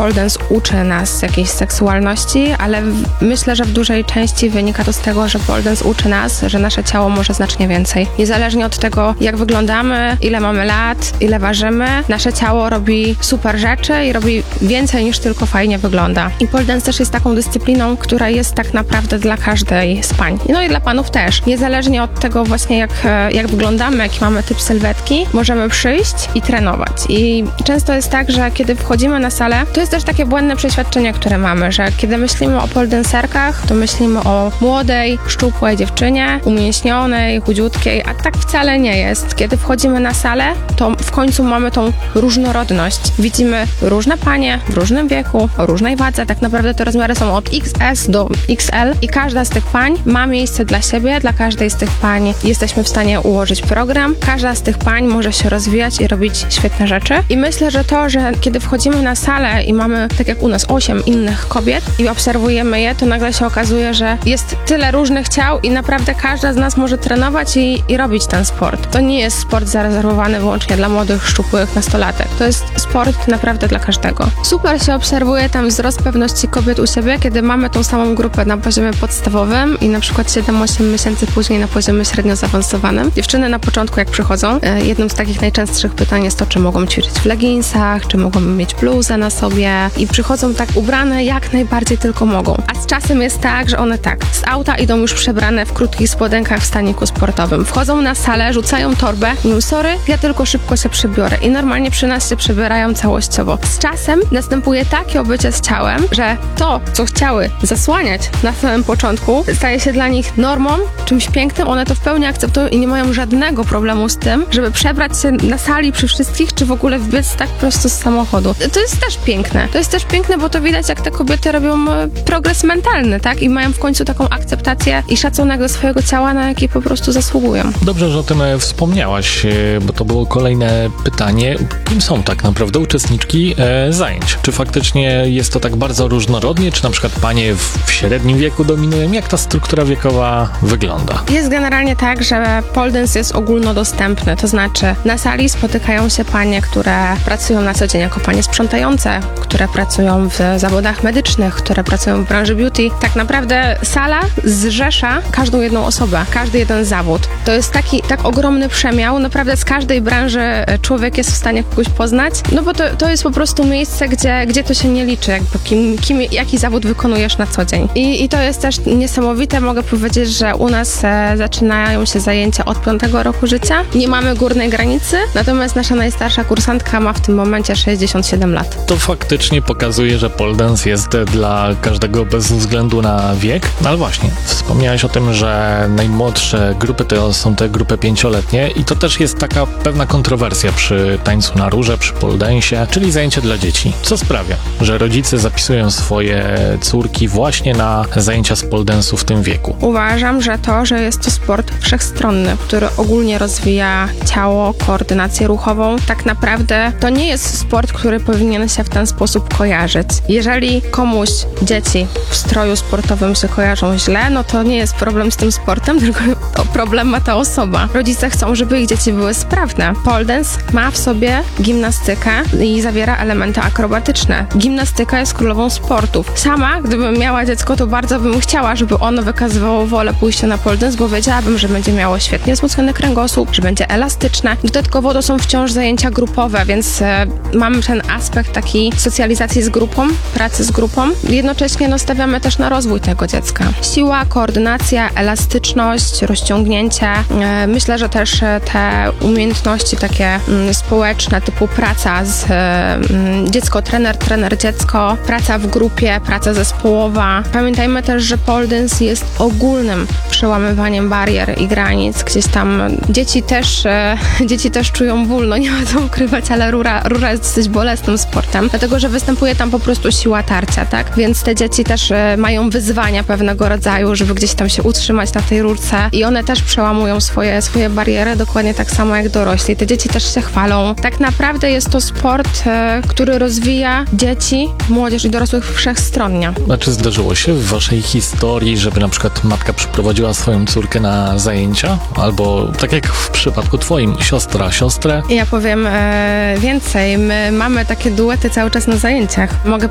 pole dance uczy nas jakiejś seksualności, ale myślę, że w dużej części wynika to z tego, że pole dance uczy nas, że nasze ciało może znacznie więcej. Niezależnie od tego, jak wyglądamy, ile mamy lat, ile ważymy, nasze ciało robi super rzeczy i robi więcej niż tylko fajnie wygląda. I pole dance też jest taką dyscypliną, która jest tak naprawdę dla każdej z pań. No i dla panów też. Niezależnie od tego właśnie jak wyglądamy, jaki mamy typ sylwetki, możemy przyjść i trenować. I często jest tak, że kiedy wchodzimy na salę, to jest też takie błędne przeświadczenie, które mamy, że kiedy myślimy o pole dancerkach, to myślimy o młodej, szczupłej dziewczynie, umięśnionej, chudziutkiej, a tak wcale nie jest. Kiedy wchodzimy na salę, to w końcu mamy tą różnorodność. Widzimy różne panie w różnym wieku, o różnej wadze. Tak naprawdę te rozmiary są od XS do XL i każda z tych pań ma miejsce dla siebie. Dla każdej z tych pań jesteśmy w stanie ułożyć program. Każda z tych pań może się rozwijać i robić świetne rzeczy. I myślę, że to, że kiedy wchodzimy na salę i mamy, tak jak u nas, 8 innych kobiet i obserwujemy je, to nagle się okazuje, że jest tyle różnych ciał i naprawdę każda z nas może trenować i robić ten sport. To nie jest sport zarezerwowany wyłącznie dla młodych, szczupłych nastolatek. To jest sport naprawdę dla każdego. Super się obserwuje tam wzrost pewności kobiet u siebie, kiedy mamy tą samą grupę na poziomie podstawowym i na przykład 7-8 miesięcy później na poziomie średnio zaawansowanym. Dziewczyny na początku, jak przychodzą, jednym z takich najczęstszych pytań jest to, czy mogą ćwiczyć w leginsach, czy mogą mieć bluzę na sobie i przychodzą tak ubrane jak najbardziej tylko mogą. A z czasem jest tak, że one z auta idą już przebrane w krótkich spodenkach w staniku sportowym. Wchodzą na salę, rzucają torbę, mówią, sorry, ja tylko szybko się przebiorę i normalnie przy nas się przebierają całościowo. Z czasem następuje takie obycie z ciałem, że to, co chciały zasłaniać na samym początku, staje się dla nich normą, czymś pięknym, one to w pełni akceptują i nie mają żadnego problemu z tym, żeby przebrać się na sali przy wszystkich, czy w ogóle wbiec tak prosto z samochodu. To jest też piękne. To jest też piękne, bo to widać, jak te kobiety robią progres mentalny, tak? I mają w końcu taką akceptację i szacunek do swojego ciała, na jaki po prostu zasługują. Dobrze, że o tym wspomniałaś, bo to było kolejne pytanie. Kim są tak naprawdę uczestniczki zajęć? Czy faktycznie jest to tak bardzo różnorodnie, czy na przykład panie w średnim wieku dominują? Jak ta struktura wiekowa wygląda? Jest generalnie tak, że pole dance jest ogólnodostępny, to znaczy na sali spotykają się panie, które pracują na co dzień jako panie sprzątające, które pracują w zawodach medycznych, które pracują w branży beauty. Tak naprawdę sala zrzesza każdą jedną osobę, każdy jeden zawód. To jest tak ogromny przemiał, naprawdę z każdej branży człowiek jest w stanie kogoś poznać, no bo to jest po prostu miejsce, gdzie to się nie liczy, jakby jaki zawód wykonujesz na co dzień. I to jest też niesamowite, mogę powiedzieć, że u nas zaczynają się zajęcia od 5 roku życia. Nie mamy górnej granicy, natomiast nasza najstarsza kursantka ma w tym momencie 67 lat. To faktycznie pokazuje, że pole dance jest dla każdego bez względu na wiek. No ale właśnie, wspomniałaś o tym, że najmłodsze grupy to są te grupy 5-letnie i to też jest taka pewna kontrowersja przy tańcu na rurze, przy pole dance'ie, czyli zajęcie dla dzieci. Co sprawia, że rodzice zapisują swoje córki właśnie na zajęcia z pole dance'u w tym wieku? Uważam, że jest to sport wszechstronny, który ogólnie rozwija ciało, koordynację ruchową. Tak naprawdę to nie jest sport, który powinien się w ten sposób kojarzyć. Jeżeli komuś dzieci w stroju sportowym się kojarzą źle, no to nie jest problem z tym sportem, tylko problem ma ta osoba. Rodzice chcą, żeby ich dzieci były sprawne. Pole dance ma w sobie gimnastykę i zawiera elementy akrobatyczne. Gimnastyka jest królową sportów. Sama, gdybym miała dziecko, to bardzo bym chciała, żeby ono wykazywało wolę pójścia na pole dance, bo wiedziałabym, że będzie miało świetnie wzmocniony kręgosłup, że będzie elastyczne. Dodatkowo to są wciąż zajęcia grupowe, więc mam ten aspekt takiej socjalizacji z grupą, pracy z grupą. Jednocześnie stawiamy też na rozwój tego dziecka. Siła, koordynacja, elastyczność, rozciągnięcie. Myślę, że też te umiejętności takie społeczne, typu praca z dziecko-trener, trener-dziecko, praca w grupie, praca zespołowa. Pamiętajmy też, że pole dance jest ogólnym przełamywaniem barier i granic. Gdzieś tam dzieci też czują ból, no nie ma co ukrywać, ale rura jest dosyć bolesnym sportem, dlatego że występuje tam po prostu siła tarcia, tak? Więc te dzieci też mają wyzwania pewnego rodzaju, żeby gdzieś tam się utrzymać na tej rurce i one też przełamują swoje bariery, dokładnie tak samo jak dorośli. Te dzieci też się chwalą. Tak naprawdę jest to sport, który rozwija dzieci, młodzież i dorosłych wszechstronnie. A czy zdarzyło się w waszej historii, żeby na przykład matka przyprowadziła swoją córkę na zajęcia? Albo tak jak w przypadku twoim, siostra siostrę? Ja powiem więcej. My mamy takie duety cały czas na zajęciach. Mogę